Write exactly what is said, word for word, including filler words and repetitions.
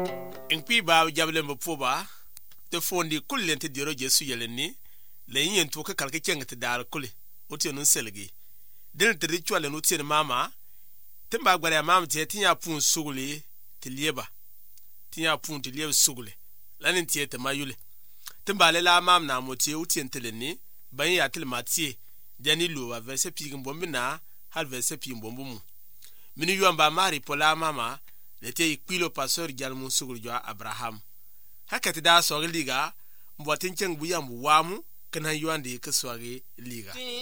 In pi ba jable mo poba te fondi kullen te diro Jesu yelenni le yin to ka kalke kenga te dal kule oti non selgi den te ritual no ti mama te ba gbare mama te tinya pun suguli te lieba tinya pun te lieba suguli lanin tie te mayule te ba le la mama na mo ti oti entelenni ban ya tel matie dani lo wa verset pi ngombe na hal verset pi mbombo mu mini yuamba mari pola mama lete ikpilo pastor jalmun sugul jo Abraham hakati da so liga mbotin ceng buyam wamu kana yuande ke swage liga